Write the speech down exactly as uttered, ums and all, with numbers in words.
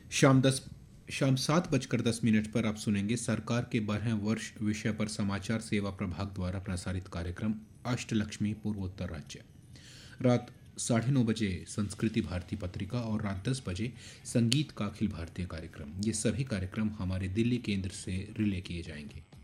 शाम दस शाम सात बजकर दस मिनट पर आप सुनेंगे सरकार के बारहवें वर्ष विषय पर समाचार सेवा प्रभाग द्वारा प्रसारित कार्यक्रम अष्टलक्ष्मी पूर्वोत्तर राज्य। रात साढ़े नौ बजे संस्कृति भारती पत्रिका और रात दस बजे संगीत का अखिल भारतीय कार्यक्रम। ये सभी कार्यक्रम हमारे दिल्ली केंद्र से रिले किए जाएंगे।